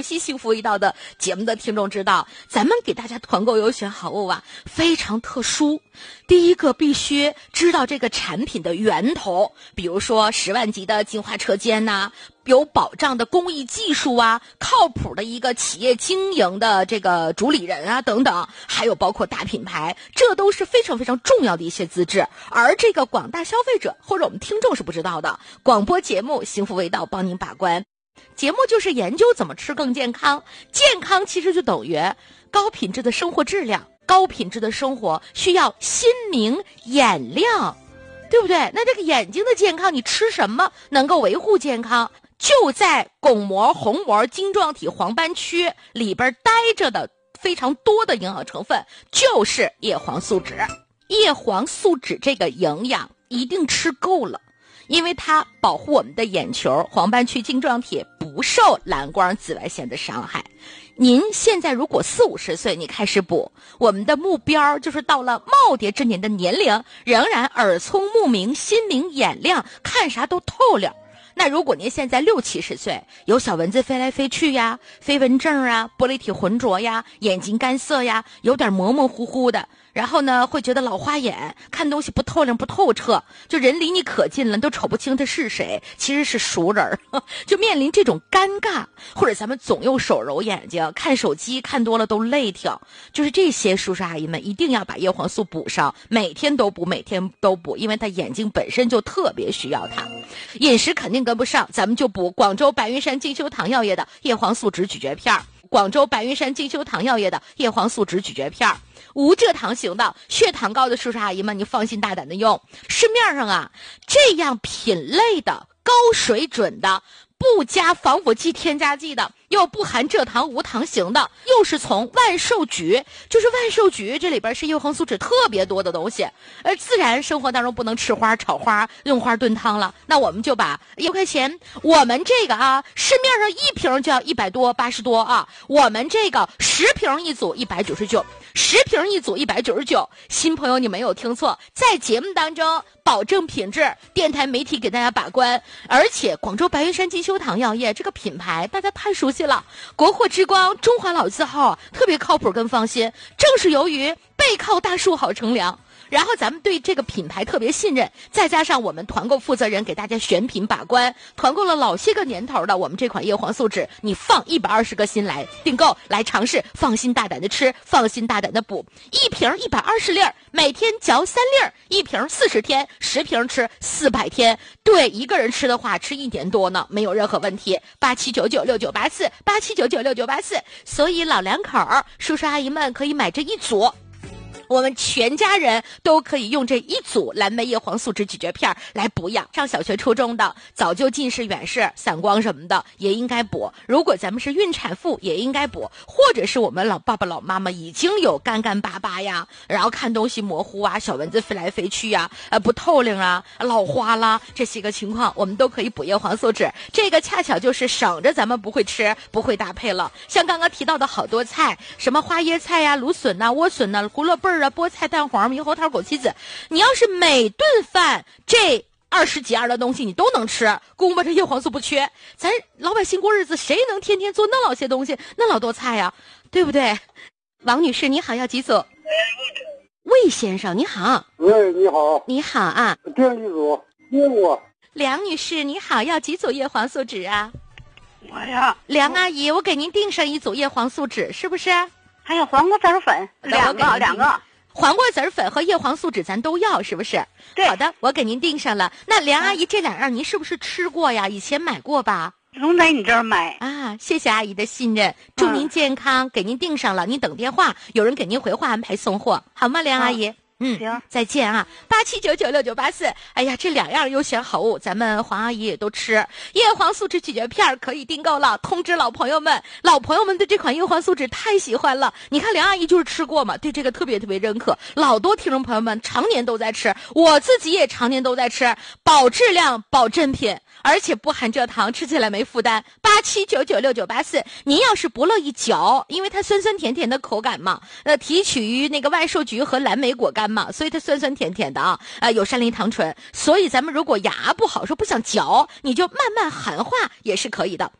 悉幸福味道的节目的听众知道，咱们给大家团购优选好物啊，非常特殊。第一个必须知道这个产品的源头，比如说10万级的净化车间呐，有保障的工艺技术啊，靠谱的一个企业经营的这个主理人啊等等，还有包括大品牌，这都是非常非常重要的一些资质。而这个广大消费者或者我们听众是不知道的，广播节目幸福味道帮您把关。节目就是研究怎么吃更健康，健康其实就等于高品质的生活质量，高品质的生活需要心明眼亮，对不对？那这个眼睛的健康，你吃什么能够维护健康？就在巩膜、虹膜、晶状体、黄斑区里边待着的非常多的营养成分，就是叶黄素酯。叶黄素酯这个营养一定吃够了，因为它保护我们的眼球、黄斑区、晶状体不受蓝光紫外线的伤害。您现在如果40-50岁你开始补，我们的目标就是到了耄耋之年的年龄，仍然耳聪目明、心明眼亮，看啥都透亮。那如果您现在60-70岁，有小蚊子飞来飞去呀，飞蚊症啊，玻璃体浑浊呀，眼睛干涩呀，有点模模糊糊的，然后呢会觉得老花眼，看东西不透亮不透彻，就人离你可近了都瞅不清他是谁，其实是熟人，就面临这种尴尬。或者咱们总用手揉眼睛，看手机看多了都累挺，就是这些叔叔阿姨们一定要把叶黄素补上，每天都补，每天都补，因为他眼睛本身就特别需要它。饮食肯定跟不上，咱们就补广州白云山精修堂药业的叶黄素酯咀嚼片，广州白云山精修堂药业的叶黄素酯咀嚼片，无蔗糖型的，血糖高的叔叔阿姨们你放心大胆的用。市面上啊这样品类的高水准的，不加防腐剂添加剂的，又不含蔗糖无糖型的，又是从万寿菊，就是万寿菊这里边是叶黄素酯特别多的东西。自然生活当中不能吃花炒花用花炖汤了，那我们就把1块钱，我们这个啊市面上一瓶就要100多80多啊，我们这个10瓶一组199，10瓶一组199。新朋友你没有听错，在节目当中保证品质，电台媒体给大家把关。而且广州白云山精修堂药业这个品牌大家太熟悉了，国货之光，中华老字号，特别靠谱跟放心。正是由于背靠大树好乘凉，然后咱们对这个品牌特别信任，再加上我们团购负责人给大家选品把关，团购了老些个年头的我们这款叶黄素酯，你放120个心来订购来尝试，放心大胆的吃，放心大胆的补。一瓶120粒，每天嚼3粒，一瓶40天，10瓶吃400天。对一个人吃的话，吃1年多呢，没有任何问题。87996984，87996984。所以老两口叔叔阿姨们可以买这一组。我们全家人都可以用这一组蓝莓叶黄素酯咀嚼片来补养。上小学初中的早就近视远视散光什么的也应该补，如果咱们是孕产妇也应该补，或者是我们老爸爸老妈妈已经有干干巴巴呀，然后看东西模糊啊，小蚊子飞来飞去呀，不透亮啊，老花啦，这些个情况我们都可以补叶黄素酯。这个恰巧就是省着咱们不会吃不会搭配了。像刚刚提到的好多菜，什么花椰菜呀、芦笋呐、莴笋呐、胡萝卜菠菜、蛋黄、猕猴桃、枸杞子，你要是每顿饭这20几样的东西你都能吃，公吧这叶黄素不缺。咱老百姓过日子谁能天天做那老些东西，那老多菜呀，对不对？王女士你好，要几组？魏先生你好。 喂，你好。 你好啊。 订一组，订我。 梁女士你好，要几组叶黄素酯啊？ 我呀， 梁阿姨，我给您订上一组叶黄素酯，是不是？ 还有黄瓜籽粉，两个。 黄瓜籽粉和叶黄素酯咱都要，是不是？ 对。 好的，我给您订上了。那梁阿姨这2样您是不是吃过呀？以前买过吧？ 总在你这儿买啊，谢谢阿姨的信任，祝您健康，给您订上了，您等电话，有人给您回话安排送货，好吗，梁阿姨？ 行， 再见啊！87996984。哎呀，这2样优选好物，咱们黄阿姨也都吃。叶黄素酯咀嚼片可以订购了，通知老朋友们对这款叶黄素酯太喜欢了。你看梁阿姨就是吃过嘛，对这个特别特别认可。老多听众朋友们常年都在吃，我自己也常年都在吃，保质量保珍品，而且不含蔗糖，吃起来没负担。87996984。您要是不乐意嚼，因为它酸酸甜甜的口感嘛，提取于那个万寿菊和蓝莓果干嘛，所以它酸酸甜甜的啊，有山梨糖醇，所以咱们如果牙不好说不想嚼，你就慢慢含化也是可以的。